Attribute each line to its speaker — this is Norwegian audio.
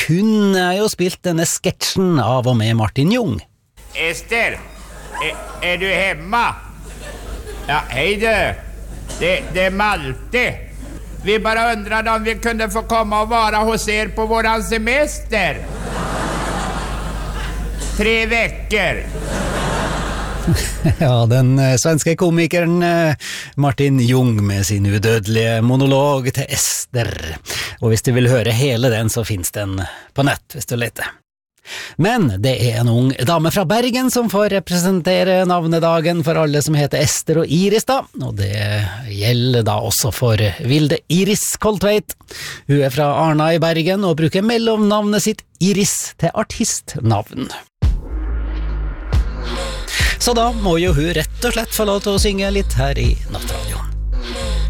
Speaker 1: kunne jeg jo spilt denne sketsjen av og med Martin Jung.
Speaker 2: Ester, är du hemma? Ja, hej du. Det är Malte. Vi bara undrade om vi kunde få komma och vara hos er på våran semester. 3 veckor.
Speaker 1: Ja, den svenske komikeren Martin Jung med sin udødelige monolog til Ester. Og hvis du vil høre hele den, så finnes den på nett, hvis du leter. Men det er en ung dame fra Bergen som får representere navnedagen for alle som heter Ester og Iris da, og det gjelder da også for Vilde Iris Koltveit. Hun er fra Arna i Bergen og bruker mellomnavnet sitt Iris til artistnavn. Så da må jo hun rett og slett få lov til å synge litt her i Nattradioen.